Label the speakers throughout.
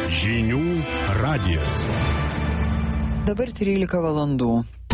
Speaker 1: Žinių radijas.
Speaker 2: Dabar 13 valandų.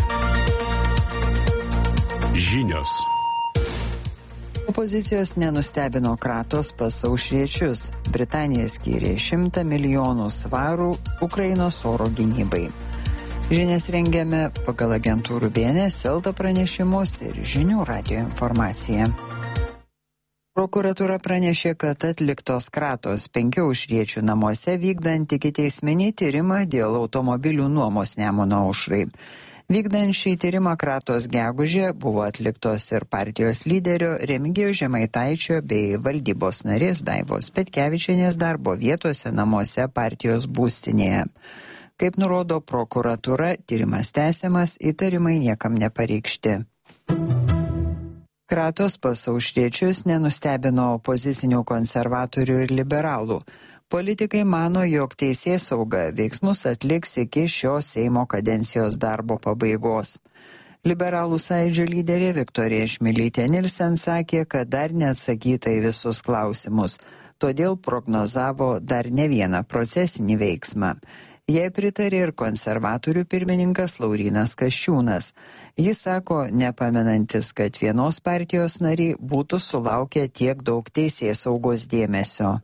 Speaker 1: Žinios.
Speaker 2: Opozicijos nenustebino kratos pas aušriečius. Britanija skyrė 100 milijonų svarų Ukrainos oro gynybai. Žinias rengiame pagal agentūrų BNS, Elta pranešimus ir Žinių radijo informaciją. Prokuratūra pranešė, kad atliktos kratos 5 aušriečių namuose vykdant ikiteisminį tyrimą dėl automobilių nuomos Nemuno aušrai. Vykdant šį tyrimą kratos gegužę buvo atliktos ir partijos lyderio Remigijaus Žemaitaičio bei valdybos narės Daivos Petkevičienės darbo vietose namuose partijos būstinėje. Kaip nurodo prokuratūra, tyrimas tęsiamas, įtarimai niekam nepareikšti. Kratos pas aušriečius nenustebino opozicinių konservatorių ir liberalų. Politikai mano, jog teisėsauga veiksmus atliks iki šio Seimo kadencijos darbo pabaigos. Liberalų sąjūdžio lyderė Viktorija Čmilytė Nilsen sakė, kad dar neatsakyta į visus klausimus, todėl prognozavo dar ne vieną procesinį veiksmą. Jai pritarė ir konservatorių pirmininkas Laurynas Kasčiūnas. Jis sako, nepamenantis, kad vienos partijos nariai būtų sulaukę tiek daug teisėsaugos dėmesio.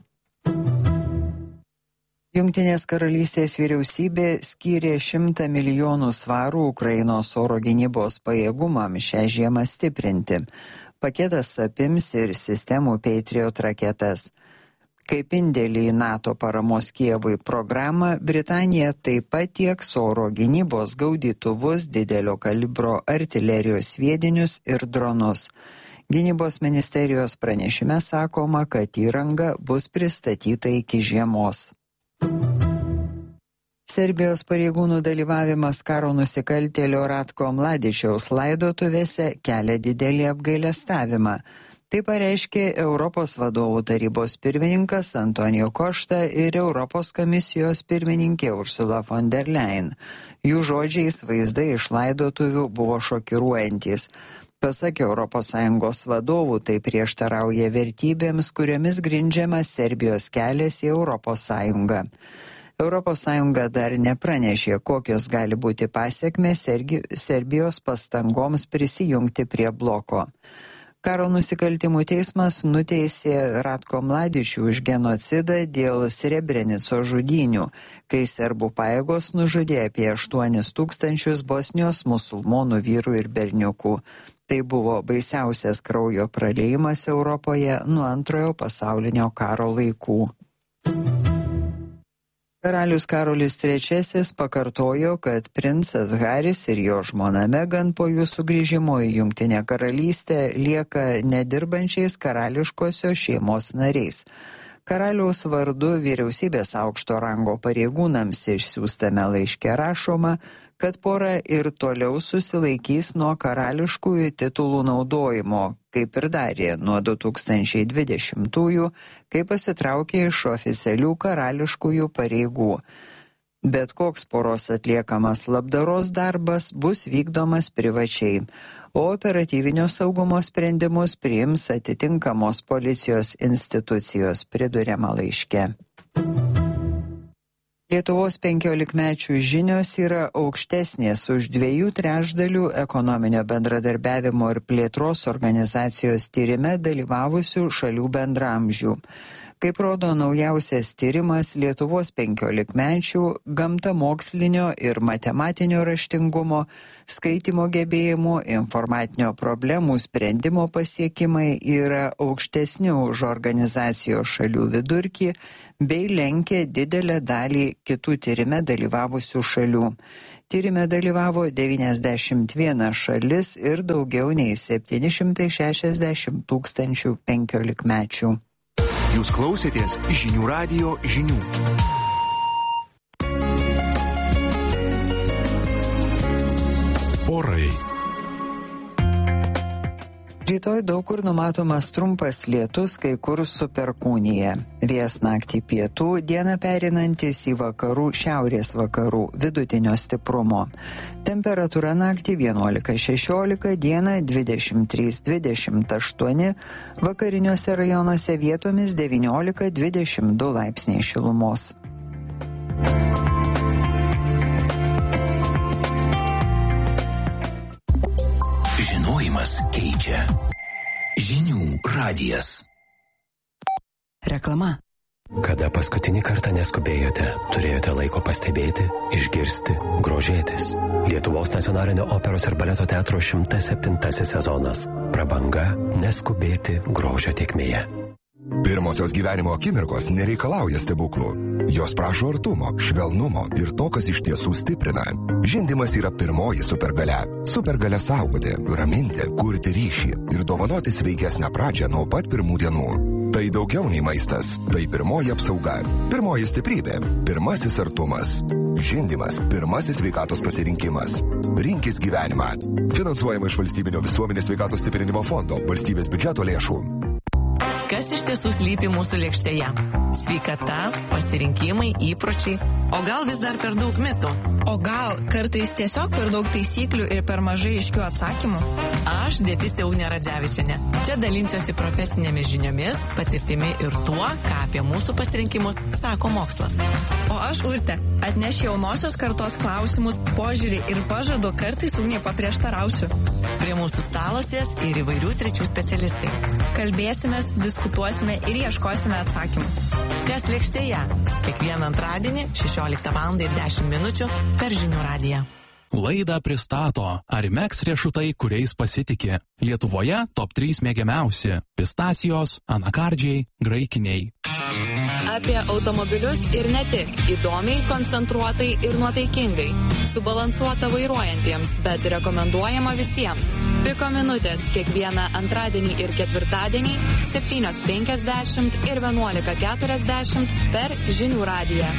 Speaker 2: Jungtinės karalystės vyriausybė skyrė 100 milijonų svarų Ukrainos oro gynybos pajėgumam šią žiemą stiprinti. Paketas apims ir sistemų Patriot raketas. Kaip indėlį į NATO paramos Kijevui programą, Britanija taip pat tieks oro gynybos gaudytuvus, didelio kalibro artilerijos sviedinius ir dronus. Gynybos ministerijos pranešime sakoma, kad įranga bus pristatyta iki žiemos. Serbijos pareigūnų dalyvavimas karo nusikaltėlio Ratko Mladičiaus laidotuvėse kelia didelį apgailestavimą. Tai pareiškė Europos vadovų tarybos pirmininkas Antonijo Košta ir Europos komisijos pirmininkė Ursula von der Leyen. Jų žodžiais vaizdai iš laidotuvių buvo šokiruojantys. Pasak ES vadovų, tai prieštarauja vertybėms, kuriomis grindžiama Serbijos kelias į ES. ES dar nepranešė, kokios gali būti pasekmės Serbijos pastangoms prisijungti prie bloko. Karo nusikaltimų teismas nuteisė Ratko Mladičių už genocidą dėl Srebrenico žudynių, kai serbų pajėgos nužudė apie 8 000 Bosnijos musulmonų vyrų ir berniukų. Tai buvo baisiausias kraujo praleimas Europoje nuo Antrojo pasaulinio karo laikų. Karalius Karolis III pakartojo, kad princas Haris ir jo žmona Megan po jų sugrįžimo į Jungtinę karalystę lieka nedirbančiais karališkosios šeimos nariais. Karaliaus vardu vyriausybės aukšto rango pareigūnams išsiųstame laiške rašoma, kad pora ir toliau susilaikys nuo karališkųjų titulų naudojimo, kaip ir darė nuo 2020-ųjų, kai pasitraukė iš oficialių karališkųjų pareigų. Bet koks poros atliekamas labdaros darbas bus vykdomas privačiai, o operatyvinio saugumo sprendimus priims atitinkamos policijos institucijos, priduriama laiške. Lietuvos 15-mečių žinios yra aukštesnės už 2/3 ekonominio bendradarbiavimo ir plėtros organizacijos tyrime dalyvavusių šalių bendraamžių. Kaip rodo naujausias tyrimas, Lietuvos 15-mečių gamtamokslinio ir matematinio raštingumo, skaitymo gebėjimų, informatinio problemų sprendimo pasiekimai yra aukštesni už organizacijos šalių vidurkį bei lenkia didelę dalį kitų tyrime dalyvavusių šalių. Tyrime dalyvavo 91 šalis ir daugiau nei 760 000 15-mečių.
Speaker 1: Jūs klausėtės Žinių radijo žinių. Orai.
Speaker 2: Rytoj daug kur numatomas trumpas lietus, kai kur su perkūnija. Vėjas naktį pietų, dieną pereinantis į vakarų, šiaurės vakarų, vidutinio stiprumo. Temperatūra naktį 11-16, dieną 23-28, vakariniuose rajonuose vietomis 19-22 laipsniai šilumos.
Speaker 3: Gyvenimas keičia. Žinių radijas.
Speaker 4: Reklama.
Speaker 5: Kada paskutinį kartą neskubėjote, turėjote laiko pastebėti, išgirsti, grožėtis. Lietuvos nacionalinio operos ir baleto teatro 107 sezonas. Prabanga neskubėti grožio tėkmėje.
Speaker 6: Pirmosios gyvenimo akimirkos nereikalauja stebuklų. Jos prašo artumo, švelnumo ir to, kas iš tiesų stiprina. Žindymas yra pirmoji supergalia. Supergalia saugoti, raminti, kurti ryšį ir dovanoti sveikesnę pradžią nuo pat pirmų dienų. Tai daugiau nei maistas. Tai pirmoji apsauga, pirmoji stiprybė, pirmasis artumas. Žindymas – pirmasis sveikatos pasirinkimas. Rinkis gyvenimą. Finansuojama iš Valstybinio visuomenės sveikatos stiprinimo fondo, valstybės biudžeto lėšų.
Speaker 7: Kas iš tiesų slypi mūsų lėkštėje? Sveikata, pasirinkimai, įpročiai, o gal vis dar per daug mitų?
Speaker 8: O gal kartais tiesiog per daug taisyklių ir per mažai aiškių atsakymų?
Speaker 7: Aš dietistė Ugnė Radzevičienė. Čia dalinsiuosi profesinėmis žiniomis, patirtimi ir tuo, ką apie mūsų pasirinkimus sako mokslas.
Speaker 8: O aš Urtė, atnešiu jaunosios kartos klausimus, požiūrį ir pažadu kartais Ugnė paprieštarausiu.
Speaker 7: Prie mūsų stalo sės ir įvairių sričių specialistai.
Speaker 8: Kalbėsimės, diskutuosime ir ieškosime atsakymų.
Speaker 7: Kas lėkštėje? Kiekvieną antradienį 16:10 per Žinių radiją.
Speaker 9: Laidą pristato Arimex riešutai, kuriais pasitikė. Lietuvoje top 3 mėgiamiausi – pistacijos, anakardžiai, graikiniai.
Speaker 10: Apie automobilius ir ne tik. Įdomiai, koncentruotai ir nuotaikingai. Subalansuota vairuojantiems, bet rekomenduojama visiems. Piko minutės kiekvieną antradienį ir ketvirtadienį 7:50 ir 11:40 per Žinių radiją.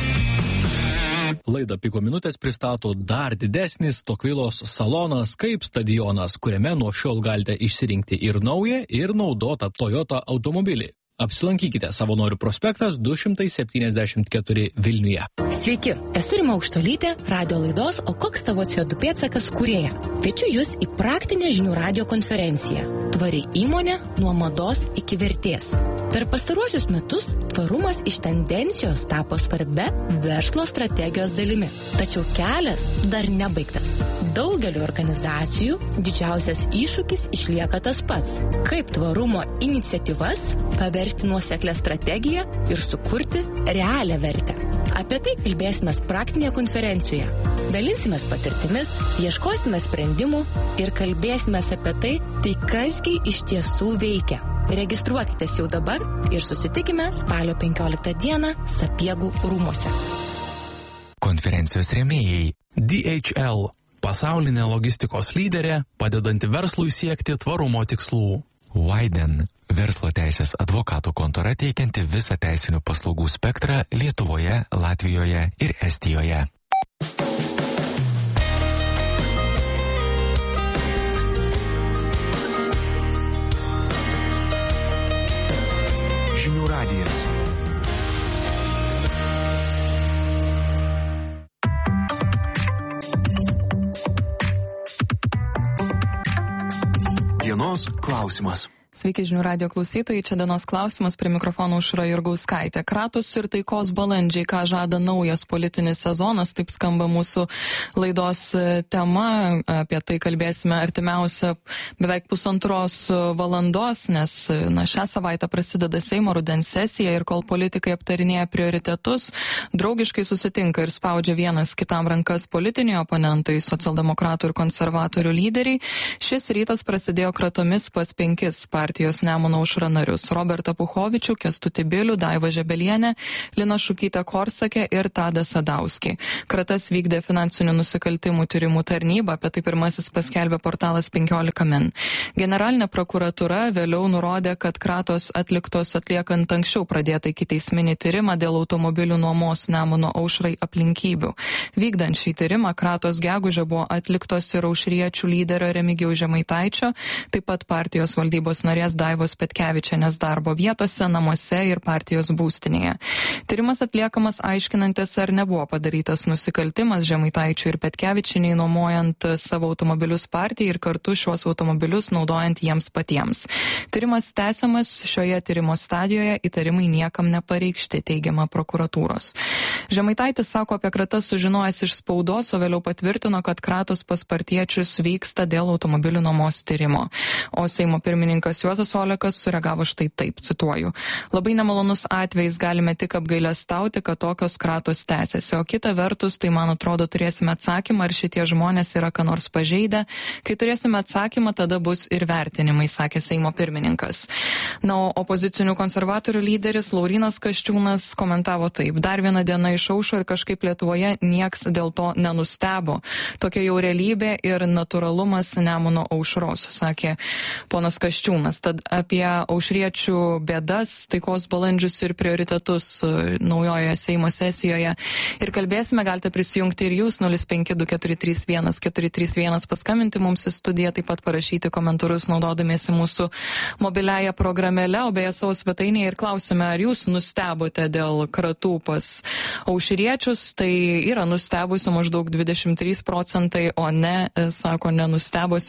Speaker 11: Laidą Piko minutės pristato dar didesnis Tokvilos salonas kaip stadionas, kuriame nuo šiol galite išsirinkti ir naują, ir naudotą Toyota automobilį. Apsilankykite Savanorių prospektas 274 Vilniuje.
Speaker 12: Sveiki, esu Rima Aukštolytė, radio laidos O koks tavo CO2 pėdsakas kūrėja. Kviečiu jūs į praktinę Žinių radijo konferenciją. Tvari įmonė nuo mados iki vertės. Per pastaruosius metus tvarumas iš tendencijos tapo svarbia verslo strategijos dalimi. Tačiau kelias dar nebaigtas. Daugeliu organizacijų didžiausias iššūkis išlieka tas pats. Kaip tvarumo iniciatyvas paversti nuoseklę strategiją ir sukurti realią vertę. Apie tai kalbėsime praktinėje konferencijoje. Dalinsimės patirtimis, ieškosime sprendimų ir kalbėsime apie tai kasgi iš tiesų veikia. Registruokitės jau dabar ir susitikime spalio 15 dieną Sapiegų rūmuose.
Speaker 3: Konferencijos rėmėjai
Speaker 9: DHL – pasaulinė logistikos lyderė, padedanti verslui siekti tvarumo tikslų.
Speaker 3: Widen – verslo teisės advokatų kontora teikianti visą teisinių paslaugų spektrą Lietuvoje, Latvijoje ir Estijoje.
Speaker 1: Žinių radijas. Dienos klausimas.
Speaker 13: Sveiki žinių radijo klausytojai, čia dienos klausimas, prie mikrofono Aušra Jurgauskaitė. Kratos ir taikos balandžiai, ką žada naujas politinis sezonas, taip skamba mūsų laidos tema. Apie tai kalbėsime artimiausią beveik pusantros valandos, nes šią savaitę prasideda Seimo rudens sesija ir kol politikai aptarinėja prioritetus, draugiškai susitinka ir spaudžia vienas kitam rankas politiniai oponentai, socialdemokratų ir konservatorių lyderiai. Šis rytas prasidėjo kratomis pas 5 partijos Nemuno aušra narius: Robertą Puchovičių, Kęstutį Bilių, Daivą Žebelienę, Liną Šukytę Korsakę ir Tadą Sadauskį. Kratas vykdė finansinių nusikaltimų tyrimų tarnybą, apie tai pirmasis paskelbė portalas 15 min. Generalinė prokuratūra vėliau nurodė, kad kratos atliktos atliekant anksčiau pradėtą ikiteisminį tyrimą dėl automobilių nuomos Nemuno aušrai aplinkybių. Vykdant šį tyrimą, kratos gegužę buvo atliktos ir aušriečių lyderio Remigijaus Žemaitaičio, taip pat partijos valdybos narės Daivos Petkevičienės darbo vietose, namuose ir partijos būstinėje. Tyrimas atliekamas aiškinantis, ar nebuvo padarytas nusikaltimas Žemaitaičiui ir Petkevičienei nuomojant savo automobilius partijai ir kartu šiuos automobilius naudojant jiems patiems. Tyrimas tęsiamas, šioje tyrimo stadijoje įtarimai niekam nepareikšti, teigiama prokuratūros. Žemaitaitis sako apie kratas sužinojęs iš spaudos, o vėliau patvirtino, kad kratos pas partiečius vyksta dėl automobilių nuomos tyrimo. O Seimo pirmininkas Juozas Olekas sureagavo štai taip, cituoju. Labai nemalonus atvejais galime tik apgailestauti, kad tokios kratos tęsiasi. O kita vertus, tai man atrodo turėsime atsakymą, ar šitie žmonės yra ką nors pažeidę. Kai turėsime atsakymą, tada bus ir vertinimai, sakė Seimo pirmininkas. Na, o opozicinių konservatorių lyderis Laurynas Kasčiūnas komentavo taip. Dar viena diena išaušo ir kažkaip Lietuvoje nieks dėl to nenustebo. Tokia jau realybė ir natūralumas Nemuno aušros, sakė ponas Kasčiūnas. Tad apie aušriečių bėdas, taikos balandžius ir prioritetus naujoje Seimo sesijoje ir kalbėsime. Galite prisijungti ir jūs 052431431 paskambinti mums į studiją, taip pat parašyti komentarus naudodamiesi mūsų mobiliąją programėlę, o beje savo svetainėje ir klausime, ar jūs nustebote dėl kratų pas aušriečius. Tai yra nustebusi maždaug 23%, o ne, sako, nenustebo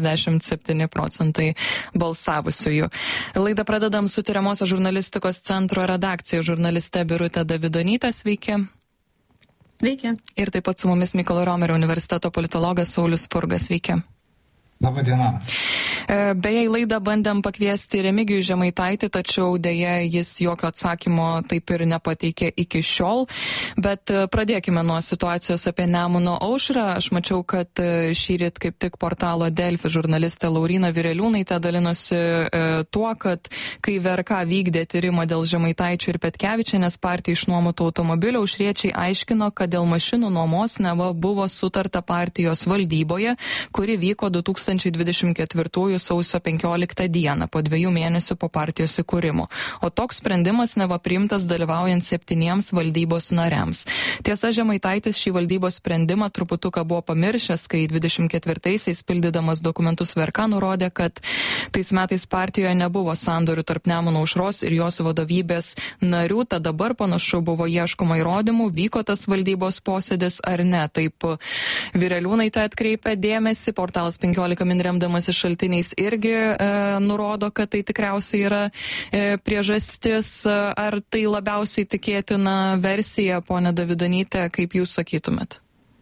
Speaker 13: 77% balsavusiųjų. Laidą pradedam su Tyriamosios žurnalistikos centro redakcijos žurnaliste Birute Davidonyte. Sveiki.
Speaker 4: Sveiki.
Speaker 13: Ir taip pat su mumis Mykolo Romerio universiteto politologas Saulius Spurga. Sveiki.
Speaker 4: Labą dieną.
Speaker 13: Beje, į laidą bandėm pakviesti Remigijų Žemaitaitį, tačiau dėja jis jokio atsakymo taip ir nepateikė iki šiol. Bet pradėkime nuo situacijos apie Nemuno aušrą. Aš mačiau, kad šįryt kaip tik portalo Delfi žurnalistė Lauryna Vireliūnaitė dalinosi tuo, kad kai VRK vykdė tyrimą dėl Žemaitaičio ir Petkevičienės partijai išnuomotų automobilių, aušriečiai aiškino, kad dėl mašinų nuomos neva buvo sutarta partijos valdyboje, kuri vyko 2024 sausio 15 dieną, po 2 mėnesių po partijos įkūrimo. O toks sprendimas neva priimtas dalyvaujant 7 valdybos nariams. Tiesa, Žemaitaitis šį valdybos sprendimą truputuką buvo pamiršęs, kai 24-aisiais pildydamas dokumentus VRK nurodė, kad tais metais partijoje nebuvo sandorių tarp Nemuno aušros ir jos vadovybės narių. Tad dabar panašu buvo ieškoma įrodymų, vyko tas valdybos posėdis ar ne. Taip Vireliūnaitė atkreipia dėmesį, portalas 15 min remdamasi šaltiniais irgi nurodo, kad tai tikriausiai yra priežastis. Ar tai labiausiai tikėtina versija, ponia Davidonyte, kaip jūs sakytumėt?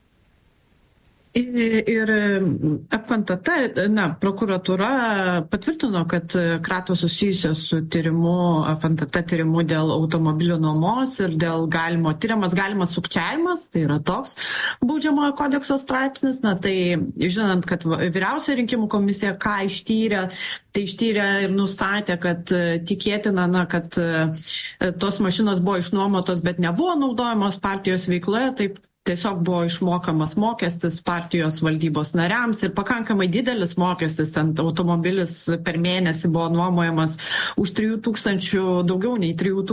Speaker 4: Ir FNTT, prokuratūra patvirtino, kad kratos susijusios su tyrimu, FNTT tyrimu dėl automobilių nuomos ir dėl galimas sukčiavimas, tai yra toks baudžiamojo kodekso straipsnis. Tai žinant, kad vyriausioji rinkimų komisija ką ištyrė, tai ištyrė ir nustatė, kad tikėtina, kad tos mašinos buvo išnuomotos, bet nebuvo naudojamos partijos veikloje, taip tiesiog buvo išmokamas mokestis partijos valdybos nariams ir pakankamai didelis mokestis, ten automobilis per mėnesį buvo nuomojamas už 3000, daugiau nei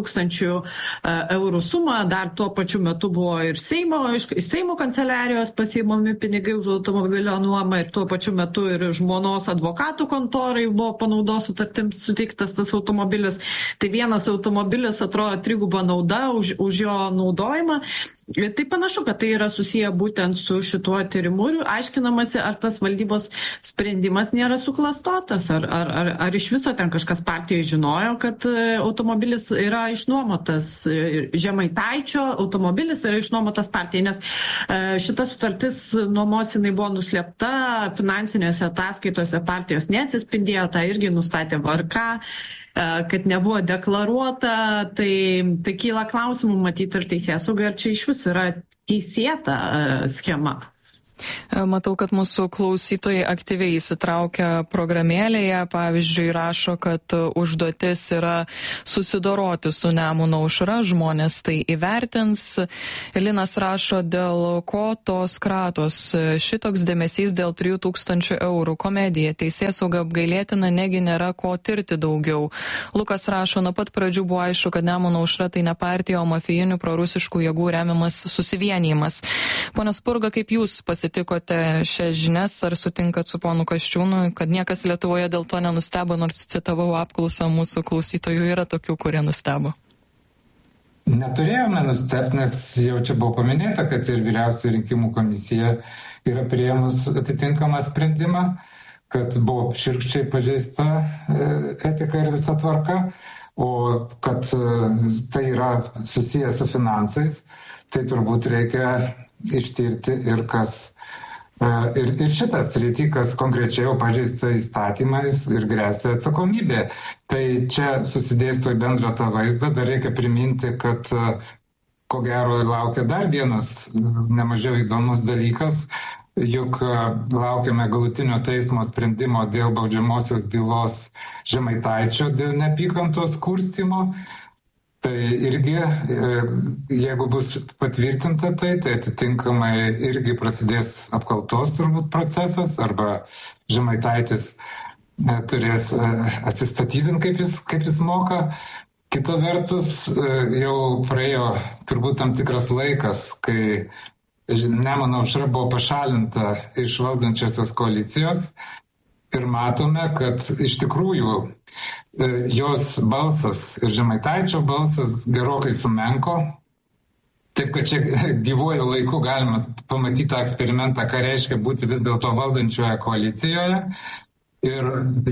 Speaker 4: 3000 eurų sumą, dar tuo pačiu metu buvo ir Seimo kanceliarijos pasiimami pinigai už automobilio nuomą ir tuo pačiu metu ir žmonos advokatų kontorai buvo panaudos sutartims suteiktas tas automobilis. Tai vienas automobilis atrodo triguba nauda už jo naudojimą. Tai panašu, kad tai yra susiję būtent su šituo tyrimu ir aiškinamasi, ar tas valdybos sprendimas nėra suklastotas, ar iš viso ten kažkas partijoje žinojo, kad automobilis yra išnuomotas, Žemaitaičio automobilis yra išnuomotas partijai, nes šita sutartis nuomos jinai buvo nuslėpta, finansinėse ataskaitose partijos neatsispindėjo, tai irgi nustatė VRK, kad nebuvo deklaruota, tai kyla klausimų matyti ir teisėsaugai, ar čia iš vis yra teisėta schema.
Speaker 13: Matau, kad mūsų klausytojai aktyviai įsitraukia programėlėje. Pavyzdžiui, rašo, kad užduotis yra susidoroti su Nemuno aušra, žmonės tai įvertins. Linas rašo, dėl ko tos kratos, šitoks dėmesys dėl 3000 eurų, komedija, teisėsauga apgailėtina, negi nėra ko tirti daugiau. Lukas rašo, nuo pat pradžių buvo aišku, kad Nemuno aušra tai ne partija, o mafijinių prorusiškų jėgų remiamas susivienijimas. Pone Spurga, kaip jūs pasitikote šias žinias, ar sutinkat su ponu Kasčiūnu, kad niekas Lietuvoje dėl to nenustebo, nors citavau apklausą, mūsų klausytojų yra tokių, kurie nustebo?
Speaker 4: Neturėjome nustebti, nes jau čia buvo paminėta, kad ir vyriausioji rinkimų komisija yra priėmus atitinkamą sprendimą, kad buvo šiurkščiai pažeista etika ir visa tvarka.
Speaker 14: o kad tai yra susijęs su finansais, tai turbūt reikia ištirti ir ir šitas sritį, kas konkrečiai jau pažeista įstatymais ir grėsia atsakomybė. Tai čia susidėsto į bendrą tą vaizdą, dar reikia priminti, kad ko gero laukia dar vienas nemažiau įdomus dalykas, juk laukiame galutinio teismo sprendimo dėl baudžiamosios bylos Žemaitaičio dėl neapykantos kurstymo. Tai irgi, jeigu bus patvirtinta tai atitinkamai irgi prasidės apkaltos turbūt procesas, arba Žemaitaitis turės atsistatydinti, kaip jis moka. Kita vertus, jau praėjo turbūt tam tikras laikas, kai Nemuno aušra buvo pašalinta iš valdančiosios koalicijos ir matome, kad iš tikrųjų jos balsas ir Žemaitaičio balsas gerokai sumenko. Taip, kad čia gyvuoju laiku galima pamatyti tą eksperimentą, ką reiškia būti vis dėlto valdančioje koalicijoje ir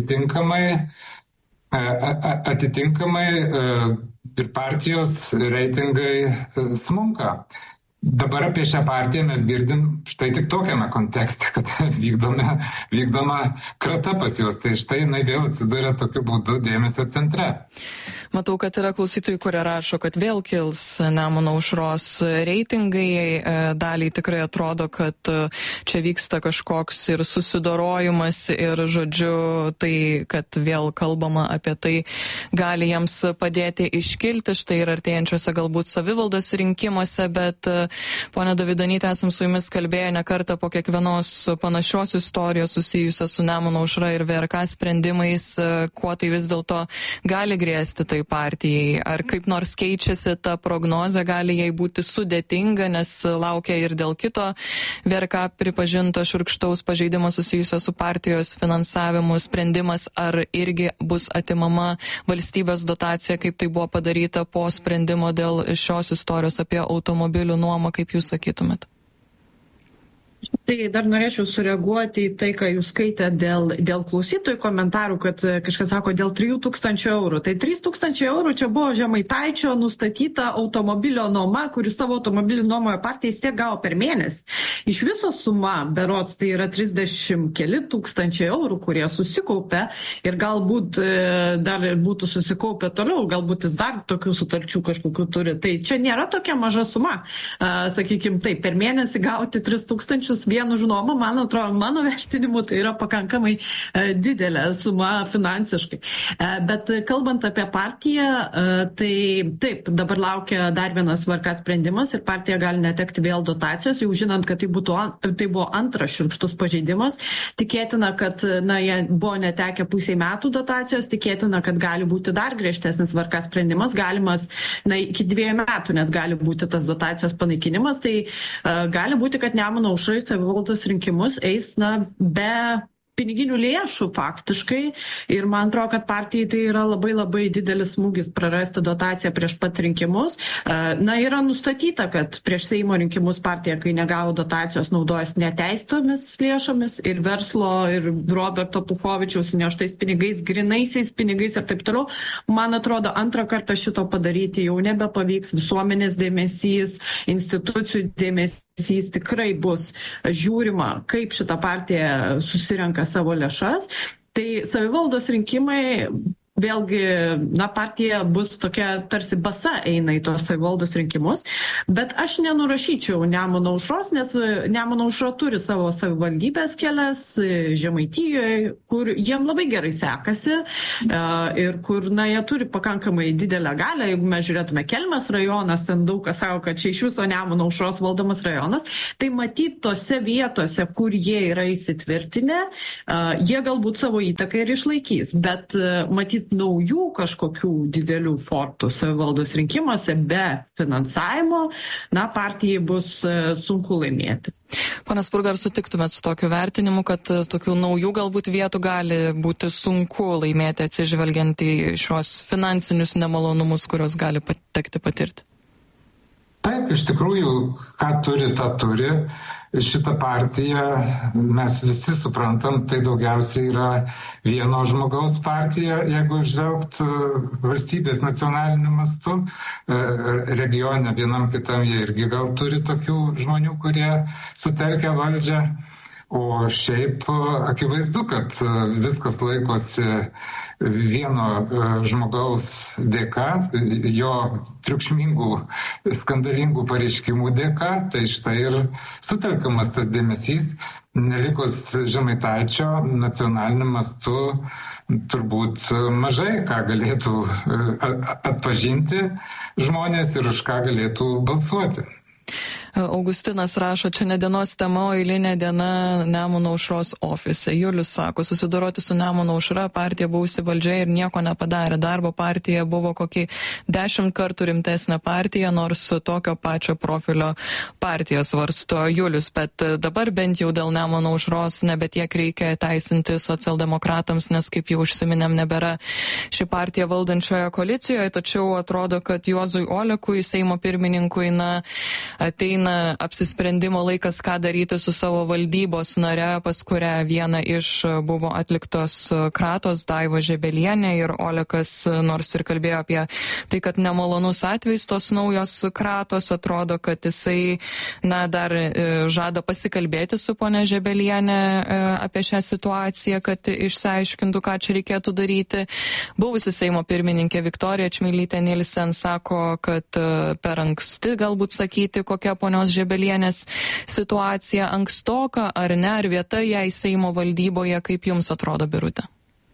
Speaker 14: atitinkamai ir partijos reitingai smunka. Dabar apie šią partiją mes girdim štai tik tokiame kontekste, kad vykdoma krata pas juos. Tai štai jinai vėl atsiduria tokiu būdu dėmesio centre.
Speaker 13: Matau, kad yra klausytojų, kurie rašo, kad vėl kils Nemuno aušros reitingai. Daliai tikrai atrodo, kad čia vyksta kažkoks ir susidorojimas ir žodžiu tai, kad vėl kalbama apie tai, gali jiems padėti iškilti štai ir artėjančiuose galbūt savivaldos rinkimuose, bet ponia Davidonytė, esam su jumis kalbėję ne kartą po kiekvienos panašios istorijos susijusios su Nemuno aušra ir VRK sprendimais, kuo tai vis dėlto gali grėsti tai partijai. Ar kaip nors keičiasi ta prognozė, gali jai būti sudėtinga, nes laukia ir dėl kito VRK pripažinto šiurkštaus pažeidimo susijusio su partijos finansavimu sprendimas, ar irgi bus atimama valstybės dotacija, kaip tai buvo padaryta po sprendimo dėl šios istorijos apie automobilių nuomą, kaip jūs sakytumėt?
Speaker 4: Tai dar norėčiau sureaguoti į tai, ką jūs skaitėte dėl klausytojų komentarų, kad kažkas sako dėl 3000 eurų. Tai 3000 eurų čia buvo Žemaitaičio nustatyta automobilio nuoma, kuris savo automobilį nuomojo partijai tiek gavo per mėnesį. Iš viso suma, berods, tai yra 30 keli tūkstančiai eurų, kurie susikaupė ir galbūt dar būtų susikaupę toliau, galbūt jis dar tokių sutarčių kažkokių turi. Tai čia nėra tokia maža suma. Sakykime, taip, per mėnesį gauti 3000 vien už nuomą, man atrodo, mano vertinimu tai yra pakankamai didelė suma finansiškai. Bet kalbant apie partiją, tai taip, dabar laukia dar vienas VRK sprendimas ir partija gali netekti vėl dotacijos, jau žinant, kad tai buvo antras šiurkštus pažeidimas. Tikėtina, kad jie buvo netekę pusiai metų dotacijos, tikėtina, kad gali būti dar griežtesnis VRK sprendimas, galimas iki 2 metų net gali būti tas dotacijos panaikinimas. Tai gali būti, kad Nemuno aušra savivaldos rinkimus eis be piniginių lėšų faktiškai ir man atrodo, kad partijai tai yra labai labai didelis smūgis prarasti dotaciją prieš pat rinkimus. Yra nustatyta, kad prieš Seimo rinkimus partija, kai negavo dotacijos, naudojas neteistomis lėšomis ir verslo, ir Roberto Puchovičiaus neštais pinigais, grinaisiais pinigais ir taip toliau. Man atrodo, antrą kartą šito padaryti jau nebepavyks, visuomenės dėmesys, institucijų dėmesys tikrai bus žiūrima, kaip šita partija susirenka savo lėšas. Tai savivaldos rinkimai, vėlgi, partija bus tokia tarsi basa eina į tos savivaldos rinkimus, bet aš nenurašyčiau Nemuno aušros, nes Nemuno aušra turi savo savivaldybės kelias Žemaitijoje, kur jiem labai gerai sekasi ir kur, jie turi pakankamai didelę galią. Jeigu mes žiūrėtume Kelmės rajonas, ten daug kas sako, kad čia iš viso Nemuno aušros valdomas rajonas, tai matyt tose vietose, kur jie yra įsitvirtinę, jie galbūt savo įtaką ir išlaikys, bet matyt naujų kažkokių didelių fortų savivaldos rinkimuose be finansavimo, partijai bus sunku laimėti.
Speaker 13: Pane Spurga, ar sutiktumėt su tokiu vertinimu, kad tokių naujų galbūt vietų gali būti sunku laimėti atsižvelgiant į šios finansinius nemalonumus, kurios gali tekti patirti?
Speaker 14: Taip, iš tikrųjų, ką turi, tą turi. Šitą partiją mes visi suprantam, tai daugiausiai yra vieno žmogaus partija, jeigu žvelgt valstybės nacionaliniu mastu. Regione vienam kitam jie irgi gal turi tokių žmonių, kurie sutelkia valdžią. O šiaip akivaizdu, kad viskas laikosi vieno žmogaus dėka, jo triukšmingų, skandalingų pareiškimų dėka, tai štai ir sutelkiamas tas dėmesys, nelikus Žemaitaičio nacionaliniu mastu turbūt mažai ką galėtų atpažinti žmonės ir už ką galėtų balsuoti.
Speaker 13: Augustinas rašo, čia ne dienos tema, o eilinė diena Nemuno aušros ofise. Julius sako, susidoroti su Nemuno aušra, partija buvusi valdžia ir nieko nepadarė. Darbo partija buvo kokį 10 kartų rimtesnė partija, nors tokio pačio profilio partija, svarsto Julius. Bet dabar bent jau dėl Nemuno aušros nebetiek reikia teisinti socialdemokratams, nes kaip jau užsiminėm, nebėra ši partija valdančioje koalicijoje, tačiau atrodo, kad Juozui Olekui, Seimo pirmininkui, ateina apsisprendimo laikas, ką daryti su savo valdybos nare, pas kurią viena iš buvo atliktos kratos, Daiva Žebelienė, ir Olekas, nors ir kalbėjo apie tai, kad nemalonus atvejs tos naujos kratos, atrodo, kad jisai dar žada pasikalbėti su ponia Žebelienė apie šią situaciją, kad išsiaiškintų, ką čia reikėtų daryti. Buvusi Seimo pirmininkė Viktorija Čmilytė Nilsen sako, kad per anksti galbūt sakyti, kokia ponios Žebelienės situacija, ankstoka ar ne, ar vieta jai Seimo valdyboje, kaip jums atrodo, Birute?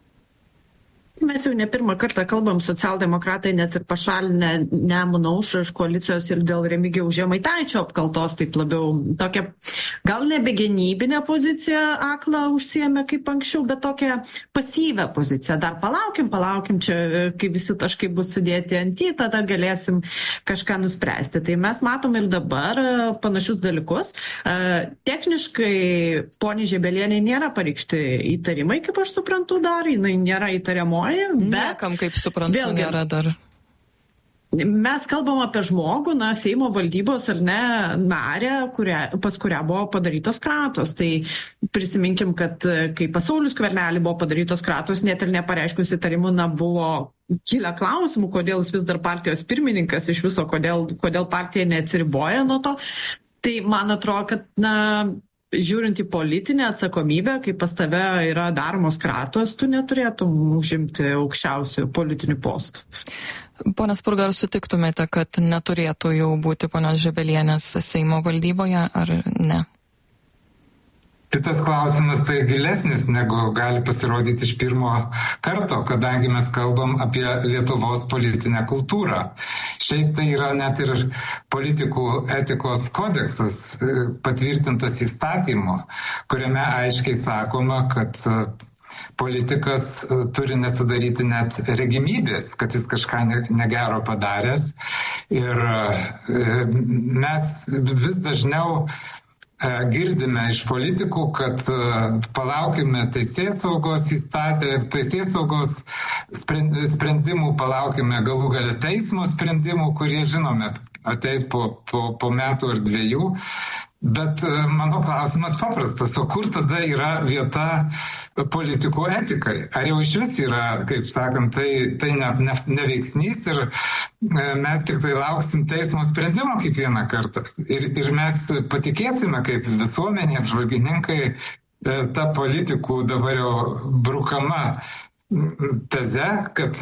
Speaker 4: Mes jau ne pirmą kartą kalbam, socialdemokratai net ir pašalinę Nemuno aušrą iš koalicijos ir dėl Remigijaus Žemaitaičio apkaltos, taip labiau tokia gal nebe gynybinė pozicija aklą užsiėmė kaip anksčiau, bet tokia pasyvę poziciją. Dar palaukim čia, kai visi taškai bus sudėti ant į, tada galėsim kažką nuspręsti. Tai mes matom ir dabar panašius dalykus. Techniškai poniai Žebelienei nėra pareikšti įtarimai, kaip aš suprantu dar, jinai nėra įtariamoji.
Speaker 13: Niekam, kaip suprantu, vėlgi, nėra dar.
Speaker 4: Mes kalbam apie žmogų, Seimo valdybos ar ne narę, pas kurią buvo padarytos kratos. Tai prisiminkim, kad kai pas Saulių Skvernelį buvo padarytos kratos, net ir nepareiškus įtarimų, buvo kilę klausimų, kodėl jis vis dar partijos pirmininkas, iš viso, kodėl partija neatsiriboja nuo to. Tai man atrodo, kad žiūrint į politinę atsakomybę, kai pas tave yra daromos kratos, tu neturėtum užimti aukščiausių politinių postų.
Speaker 13: Pone Spurga, ar sutiktumėte, kad neturėtų jau būti ponios Žebelienės Seimo valdyboje, ar ne?
Speaker 14: Kitas klausimas tai gilesnis, negu gali pasirodyti iš pirmo karto, kadangi mes kalbam apie Lietuvos politinę kultūrą. Šiaip tai yra net ir politikų etikos kodeksas patvirtintas įstatymu, kuriame aiškiai sakoma, kad politikas turi nesudaryti net regimybės, kad jis kažką negero padaręs. Ir mes vis dažniau girdime iš politikų, kad palaukime teisėsaugos sprendimų, palaukime galų gale teismo sprendimų, kurie, žinome, ateis po metų ar 2. Bet mano klausimas paprastas, o kur tada yra vieta politikų etikai? Ar jau iš vis yra, kaip sakant, tai neveiksnys ir mes tik tai lauksim teismo sprendimo kiekvieną kartą. Ir mes patikėsime, kaip visuomenė, apžvalgininkai, ta politikų dabar jau brukama teze, kad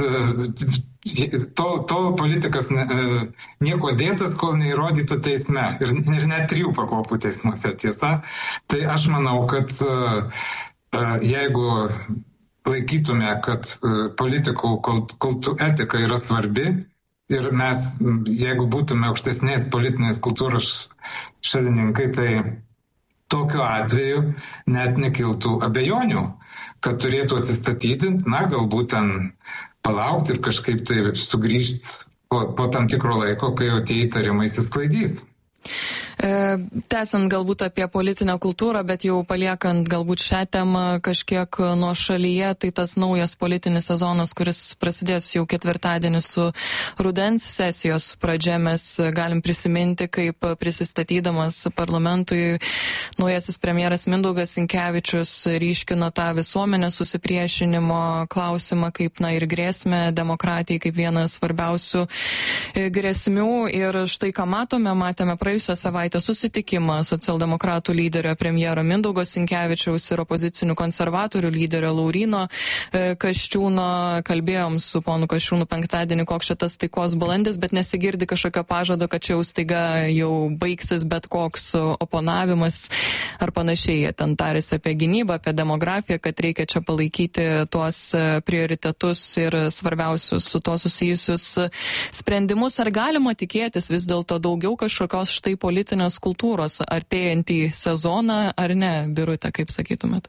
Speaker 14: tol politikas nieko dėtas, kol neįrodyta teisme. Ir net 3 pakopų teismuose, tiesa. Tai aš manau, kad jeigu laikytume, kad politikų etika yra svarbi ir mes, jeigu būtume aukštesnės politinės kultūros šalininkai, tai tokiu atveju net nekiltų abejonių, kad turėtų atsistatydinti, galbūt ten palaukti ir kažkaip tai sugrįžti po tam tikro laiko, kai jau tie įtarimai įsisklaidys.
Speaker 13: Tęsant galbūt apie politinę kultūrą, bet jau paliekant galbūt šią temą kažkiek nuo šalyje, tai tas naujas politinis sezonas, kuris prasidės jau ketvirtadienį su rudens sesijos pradžia, mes galim prisiminti, kaip prisistatydamas parlamentui naujasis premjeras Mindaugas Sinkevičius ryškino tą visuomenės susipriešinimo klausimą kaip ir grėsmę demokratijai, kaip vieną svarbiausių grėsmių. Ir štai ką matėme praėjusią savaitę susitikimą socialdemokratų lyderio premjero Mindaugo Sinkevičiaus ir opozicinių konservatorių lyderio Lauryno Kasčiūno. Kalbėjom su ponu Kasčiūnu penktadienį, koks šitas taikos balandis, bet nesigirdi kažkokio pažado, kad čia jau staiga jau baigsis bet koks oponavimas ar panašiai. Jie ten tarėsi apie gynybą, apie demografiją, kad reikia čia palaikyti tuos prioritetus ir svarbiausius su to susijusius sprendimus. Ar galima tikėtis vis dėlto daugiau kažkokios štai politinės kultūros artėjantį sezoną, ar ne, Birute, kaip sakytumėt?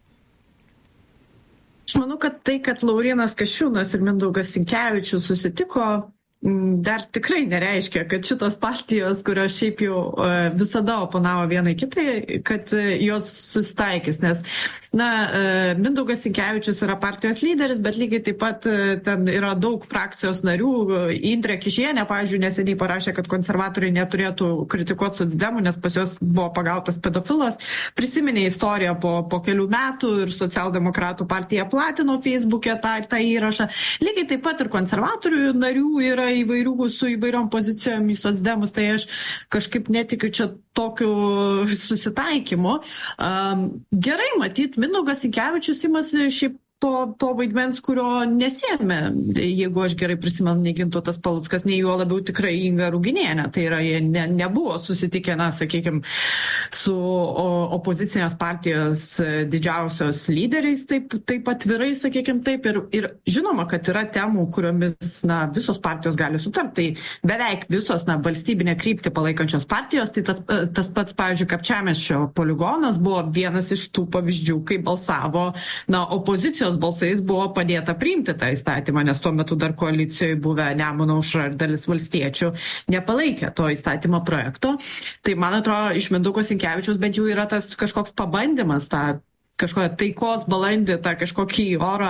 Speaker 4: Aš manau, kad tai, kad Laurynas Kasčiūnas ir Mindaugas Sinkevičius susitiko, dar tikrai nereiškia, kad šitos partijos, kurios šiaip jau visada oponavo vienai kitai, kad jos susitaikys, nes Mindaugas Sinkevičius yra partijos lyderis, bet lygiai taip pat ten yra daug frakcijos narių. Indrė Kišienė, pavyzdžiui, neseniai parašė, kad konservatoriai neturėtų kritikuoti socdemų, nes pas jos buvo pagautas pedofilas. Prisiminė istoriją po kelių metų ir socialdemokratų partija platino Facebook'e tą įrašą. Lygiai taip pat ir konservatorių narių yra įvairių su įvairiom pozicijom į socdemus, tai aš kažkaip netikiu čia tokiu susitaikymu. Gerai matyt, Mindaugas Sinkevičius imasi šiaip to vaidmens, kurio nesėmė, jeigu aš gerai prisimenu, nei Gintautas Paluckas, nei juo labiau tikrai Inga Ruginienė. Tai yra, jie nebuvo susitikę, sakykime, su opozicinės partijos didžiausios lyderiais, taip atvirai, sakykime, taip. Ir žinoma, kad yra temų, kuriomis visos partijos gali sutarti. Tai beveik visos valstybinę kryptį palaikančios partijos, tai tas pats, pavyzdžiui, Kapčiamiesčio poligonas buvo vienas iš tų pavyzdžių, kai balsavo opozicijos balsais buvo padėta priimti tą įstatymą, nes tuo metu dar koalicijoje buvę Nemuno aušra ir dalis valstiečių nepalaikė to įstatymo projekto. Tai man atrodo, iš Mindaugo Sinkevičiaus bent jau yra tas kažkoks pabandymas tą kažkokią taikos balandį, tą kažkokį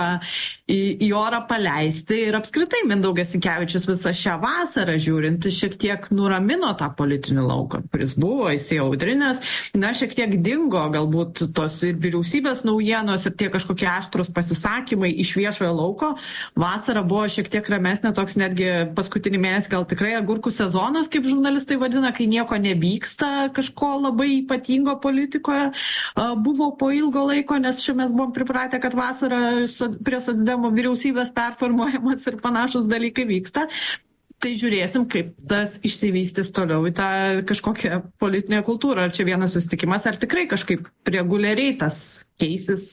Speaker 4: į orą paleisti. Ir apskritai Mindaugas Sinkevičius visą šią vasarą žiūrint šiek tiek nuramino tą politinį lauką, kuris buvo įsiaudrinęs. Šiek tiek dingo galbūt tos ir vyriausybės naujienos ir tie kažkokie aštrus pasisakymai iš viešojo lauko. Vasara buvo šiek tiek ramesnė, toks netgi paskutinį mėnesį gal tikrai agurkų sezonas, kaip žurnalistai vadina, kai nieko nevyksta kažko labai ypatingo politikoje. Buvo po ilgo laiko, nes čia mes buvom pripratę, kad vasarą prie socdemų vyriausybės performuojamas ir panašus dalykai vyksta. Tai žiūrėsim, kaip tas išsivystys toliau į tą kažkokią politinę kultūrą. Ar čia vienas susitikimas, ar tikrai kažkaip reguliariai tas keisis,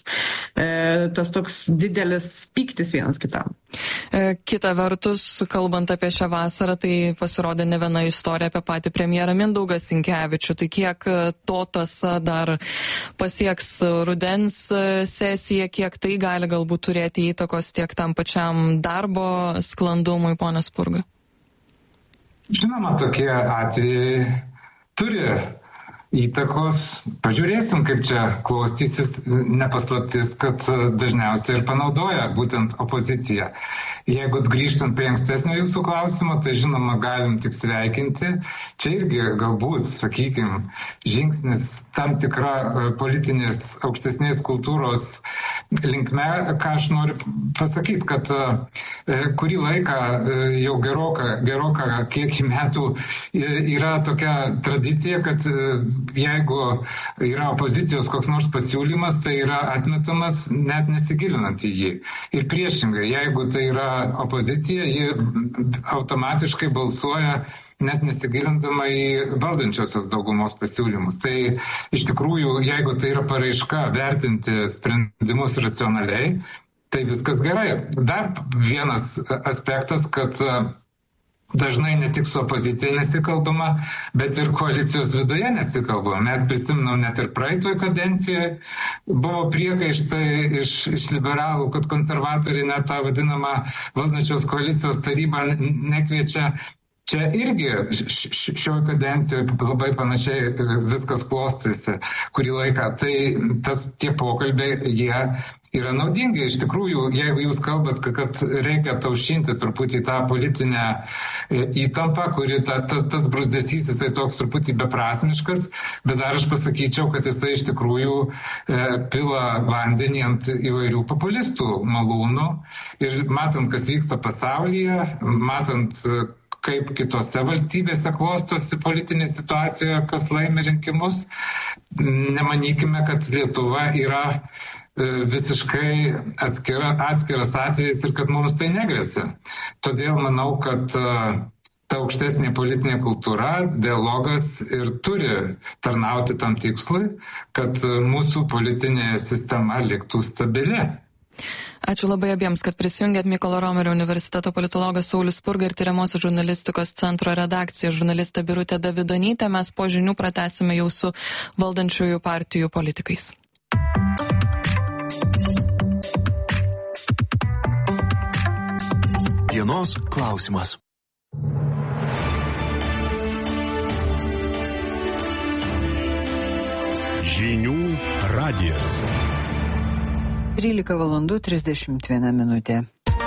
Speaker 4: tas toks didelis pyktis vienas kitam.
Speaker 13: Kita vertus, kalbant apie šią vasarą, tai pasirodė ne viena istorija apie patį premjerą Mindaugą Sinkevičių. Tai kiek to tąsa dar pasieks rudens sesiją, kiek tai gali galbūt turėti įtakos tiek tam pačiam darbo sklandumui, ponas Spurga?
Speaker 14: Žinoma, tokie atvejai turi įtakos. Pažiūrėsim, kaip čia klostysis. Nepaslaptis, kad dažniausiai ir panaudoja būtent opozicija. Jeigu grįžtant prie ankstesnio jūsų klausimo, tai žinoma, galim tik sveikinti. Čia irgi galbūt, sakykime, žingsnis tam tikra politinės aukštesnės kultūros linkme, ką aš noriu pasakyti, kad kurį laiką jau geroką kiekį metų yra tokia tradicija, kad jeigu yra opozicijos koks nors pasiūlymas, tai yra atmetamas net nesigilinant į jį. Ir priešingai, jeigu tai yra opozicija, ji automatiškai balsuoja net nesigilindama į valdančiosios daugumos pasiūlymus. Tai iš tikrųjų, jeigu tai yra paraiška vertinti sprendimus racionaliai, tai viskas gerai. Dar vienas aspektas, kad dažnai ne tik su opozicija nesikalbama, bet ir koalicijos viduje nesikalbama. Mes prisiminam net ir praeitoje kadencijoje buvo priekaištai iš liberalų, kad konservatoriai net tą vadinamą valdančios koalicijos tarybą nekviečia. čia irgi šioje kadencijoje labai panašiai viskas klostosi kurį laiką. Tai tie pokalbiai, jie yra naudingi. Iš tikrųjų, jeigu jūs kalbat, kad reikia taušinti truputį tą politinę įtampą, kuri tas bruzdesys, jisai toks truputį beprasmiškas, bet dar aš pasakyčiau, kad jisai iš tikrųjų pila vandenį ant įvairių populistų malūnų. Ir matant, kas vyksta pasaulyje, matant, kaip kitose valstybėse klostosi politinė situacija, kas laimi rinkimus, nemanykime, kad Lietuva yra visiškai atskiras atvejis ir kad mums tai negresia. Todėl manau, kad ta aukštesnė politinė kultūra, dialogas ir turi tarnauti tam tikslui, kad mūsų politinė sistema liktų stabili.
Speaker 13: Ačiū labai abiems, kad prisijungėt. Mykolo Romerio universiteto politologas Saulius Spurga ir Tyriamosios žurnalistikos centro redakcija žurnalistė Birutė Davidonytė. Mes po žinių pratęsime jau su valdančiųjų partijų politikais.
Speaker 1: Dienos klausimas.
Speaker 15: Žinių radijas.
Speaker 2: 13:31 minutė.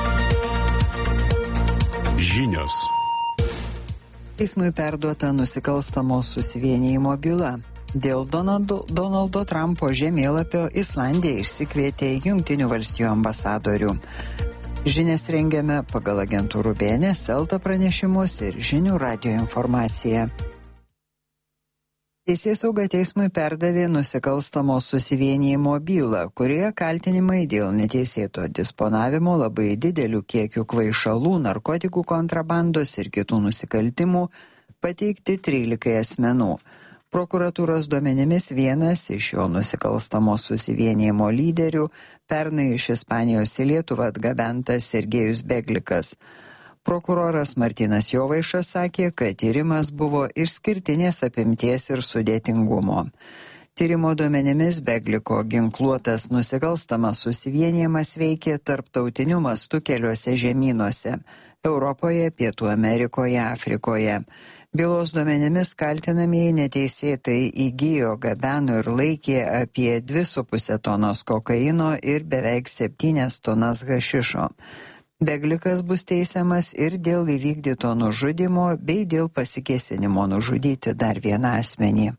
Speaker 15: Žinios.
Speaker 2: Teismui perduota nusikalstamo susivienijimo byla. Dėl Donaldo Trumpo žemėlapio Islandija išsikvietė Jungtinių valstijų ambasadorių. Žinias rengiame pagal agentūrų BNS, Elta pranešimus ir Žinių radijo informaciją. Teisėsauga teismui perdavė nusikalstamo susivienijimo bylą, kurioje kaltinimai dėl neteisėto disponavimo labai didelių kiekių kvaišalų, narkotikų kontrabandos ir kitų nusikaltimų pateikti 13 asmenų. Prokuratūros duomenimis vienas iš jo nusikalstamo susivienijimo lyderių pernai iš Ispanijos į Lietuvą atgabentas Sergejus Beglikas. Prokuroras Martynas Jovaišas sakė, kad tyrimas buvo išskirtinės apimties ir sudėtingumo. Tyrimo duomenimis Begliko ginkluotas nusikalstamas susivienijimas veikė tarptautiniu mastu keliuose žemynuose – Europoje, Pietų Amerikoje, Afrikoje. Bylos duomenimis kaltinamieji neteisėtai įgijo, gabeno ir laikė apie 2,5 tonos kokaino ir beveik 7 tonas hašišo. Beglikas bus teisiamas ir dėl įvykdyto nužudymo bei dėl pasikėsinimo nužudyti dar vieną asmenį.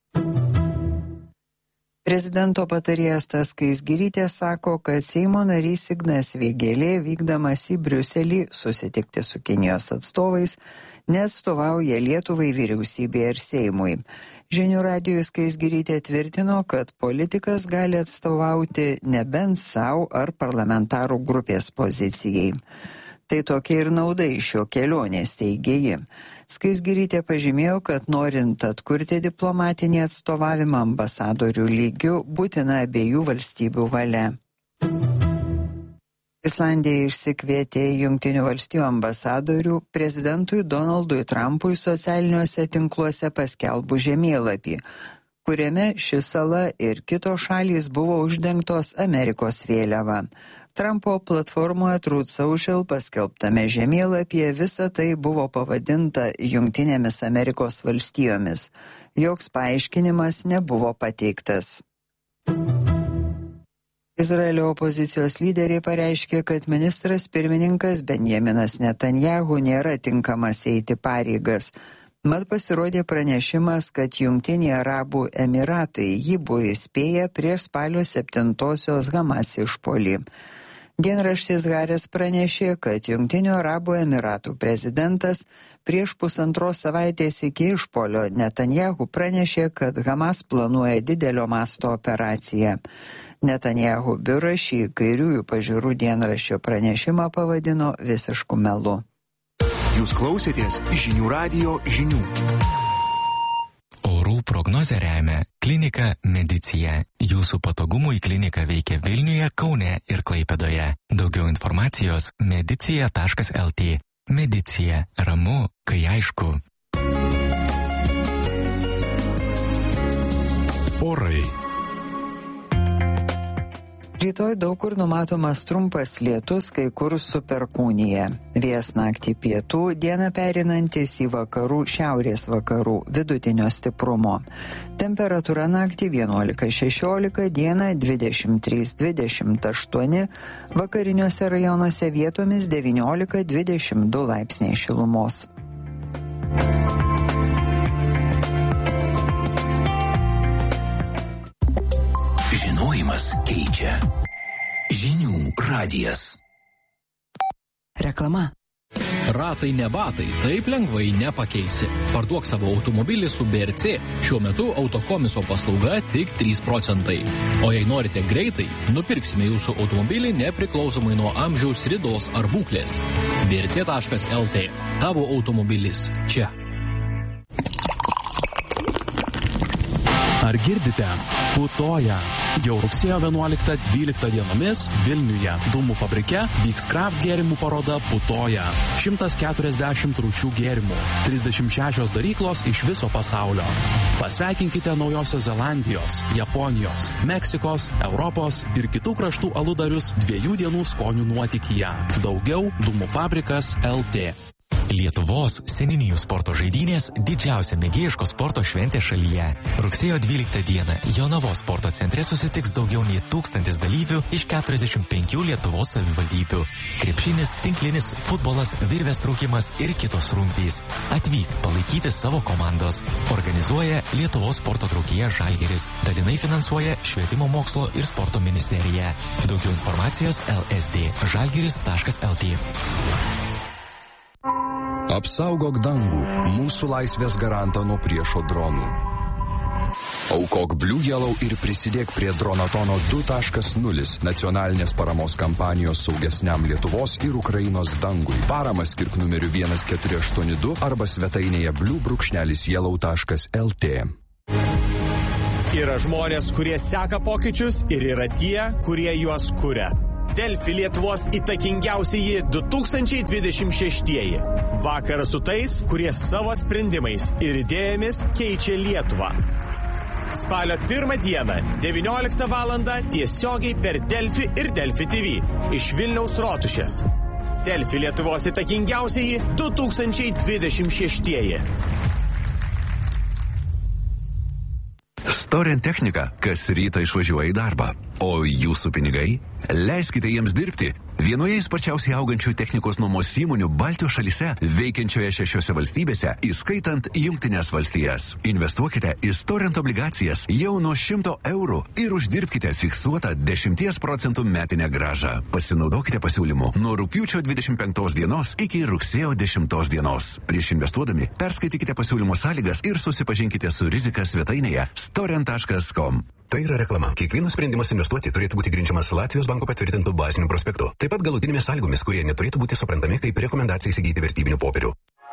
Speaker 2: Prezidento patarėjas Tas Skaisgirytė sako, kad Seimo narys Ignas Vėgėlė vykdamas į Briuselį susitikti su Kinijos atstovais neatstovauja Lietuvai vyriausybėje ir Seimui. Žinių radijui Skaisgirytė tvirtino, kad politikas gali atstovauti nebent savo ar parlamentarų grupės pozicijai. Tai tokia ir nauda iš šio kelionės, teigė ji. Skaisgirytė pažymėjo, kad norint atkurti diplomatinį atstovavimą ambasadorių lygių, būtina abiejų valstybių valia. Islandija išsikvietė Jungtinių valstijų ambasadorių prezidentui Donaldui Trumpui socialiniuose tinkluose paskelbų žemėlapį, kuriame ši sala ir kitos šalys buvo uždengtos Amerikos vėliava. Trumpo platformoje Truth Social paskelbtame žemėlapyje visa tai buvo pavadinta Jungtinėmis Amerikos valstijomis. Joks paaiškinimas nebuvo pateiktas. Izraelio opozicijos lyderiai pareiškė, kad ministras pirmininkas Benjaminas Netanjahu nėra tinkamas eiti pareigas. Mat pasirodė pranešimas, kad Jungtiniai Arabų Emiratai jį buvo įspėję prieš spalio 7-osios Hamas išpuolį. Dienraštis Haaretz pranešė, kad Jungtinių Arabų Emiratų prezidentas prieš 1,5 savaitės iki išpuolio Netanjahu pranešė, kad Hamas planuoja didelio masto operaciją. Netanjahu biuras šį kairiųjų pažiūrų dienraščio pranešimą pavadino visišku melu.
Speaker 1: Jūs klausėtės Žinių radijo žinių.
Speaker 3: Orų prognozę remia Klinika Medicija. Jūsų patogumui klinika veikia Vilniuje, Kaune ir Klaipėdoje. Daugiau informacijos medicija.lt. Medicija. Ramu, kai aišku.
Speaker 15: Orai.
Speaker 2: Rytoj daug kur numatomas trumpas lietus, kai kur su perkūnija. Vėjas naktį pietų, dieną perinantis į vakarų, šiaurės vakarų, vidutinio stiprumo. Temperatūra naktį 11-16, dieną 23-28, vakariniuose rajonuose vietomis 19-22 laipsniai šilumos.
Speaker 16: Žinojimas keičia. Žinių radijas.
Speaker 17: Reklama.
Speaker 11: Ratai ne batai, taip lengvai nepakeisi. Parduok savo automobilį su BRC. Šiuo metu autokomiso paslauga tik 3%. O jei norite greitai, nupirksime jūsų automobilį nepriklausomai nuo amžiaus, ridos ar būklės. brc.lt. Tavo automobilis čia.
Speaker 9: Ar girdite? Putoja. Jau rugsėjo 11-12 dienomis Vilniuje Dūmų fabrike vyks kraft gėrimų paroda Putoja. 140 rūšių gėrimų, 36 daryklos iš viso pasaulio. Pasveikinkite Naujosios Zelandijos, Japonijos, Meksikos, Europos ir kitų kraštų aludarius 2 dienų skonių nuotykyje. Daugiau Dūmų fabrikas LT.
Speaker 3: Lietuvos seninijų sporto žaidynės didžiausia mėgėjiško sporto šventė šalyje. Rugsėjo 12 dieną Jonavos sporto centre susitiks daugiau nei 1000 dalyvių iš 45 Lietuvos savivaldybių. Krepšinis, tinklinis, futbolas, virvės trūkimas ir kitos rungtys. Atvyk palaikyti savo komandos. Organizuoja Lietuvos sporto draugija Žalgiris. Dalinai finansuoja Švietimo mokslo ir sporto ministerija. Daugiau informacijos lsd.žalgiris.lt.
Speaker 18: Apsaugok dangų, mūsų laisvės garantą nuo priešo dronų. Aukok Blue Yellow ir prisidėk prie Dronatono 2.0 nacionalinės paramos kampanijos saugesniam Lietuvos ir Ukrainos dangui. Paramą skirk numeriu 1482 arba svetainėje blue-yellow.lt.
Speaker 19: Yra žmonės, kurie seka pokyčius ir yra tie, kurie juos kuria. Delfi Lietuvos įtakingiausieji 2026. Vakaras su tais, kurie savo sprendimais ir idėjomis keičia Lietuvą. Spalio 1 dieną, 19 valandą tiesiogiai per Delfi ir Delfi TV iš Vilniaus Rotušės. Delfi Lietuvos įtakingiausieji 2026.
Speaker 20: Storent technika, kas rytą išvažiuoja į darbą. O jūsų pinigai? Leiskite jiems dirbti. Vienoje sparčiausiai augančių technikos nuomos įmonių Baltijos šalyse, veikiančioje 6 valstybėse, įskaitant Jungtines valstijas. Investuokite į Storent obligacijas jau nuo 100 eurų ir uždirbkite fiksuotą 10% metinę grąžą. Pasinaudokite pasiūlymu nuo rugpjūčio 25 dienos iki rugsėjo 10 dienos. Prieš investuodami perskaitykite pasiūlymo sąlygas ir susipažinkite su rizika svetainėje storent.com.
Speaker 21: Tai yra reklama. Kiekvienas sprendimas investuoti turėtų būti grindžiamas Latvijos banko patvirtintų bazinių prospektų. Taip pat galutinėmis sąlygomis, kurie neturėtų būti suprantami kaip rekomendacija įsigyti vertybinių popierių.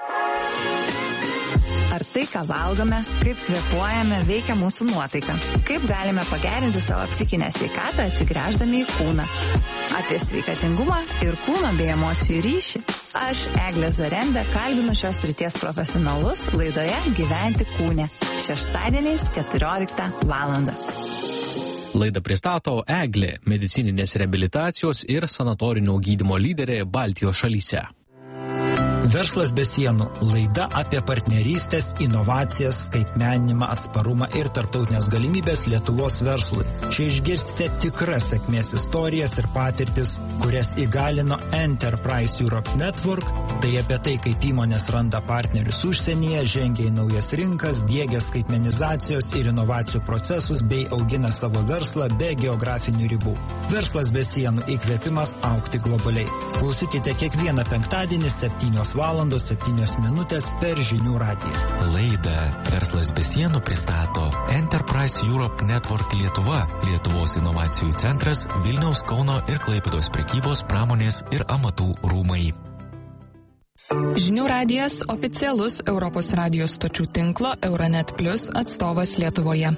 Speaker 22: Ar tai, ką valgome, kaip kvėpuojame, veikia mūsų nuotaiką? Kaip galime pagerinti savo psichinę sveikatą atsigręždami į kūną? Apie sveikatingumą ir kūno bei emocijų ryšį. Aš, Eglė Zarembė, kalbinu šios srities profesionalus laidoje Gyventi kūne. Šeštadieniais 14 valandą.
Speaker 11: Laidą pristato Eglė, medicininės reabilitacijos ir sanatorinio gydymo lyderė Baltijos šalyse.
Speaker 23: Verslas be sienų – laida apie partnerystės, inovacijas, skaitmeninimą, atsparumą ir tarptautinės galimybės Lietuvos verslui. Čia išgirsite tikras sėkmės istorijas ir patirtis, kurias įgalino Enterprise Europe Network. Tai apie tai, kaip įmonės randa partnerius užsienyje, žengia į naujas rinkas, diegia skaitmenizacijos ir inovacijų procesus bei augina savo verslą be geografinių ribų. Verslas be sienų – įkvėpimas augti globaliai. Klausykite kiekvieną penktadienį 7:07 per Žinių radiją.
Speaker 3: Laidą Verslas be sienų pristato Enterprise Europe Network Lietuva, Lietuvos inovacijų centras, Vilniaus, Kauno ir Klaipėdos prekybos, pramonės ir amatų rūmai.
Speaker 8: Žinių radijas oficialus Europos radijos stočių tinklo Euronet Plus atstovas Lietuvoje.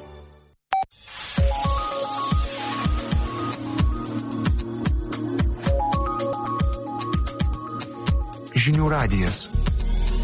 Speaker 1: Žinių radijas.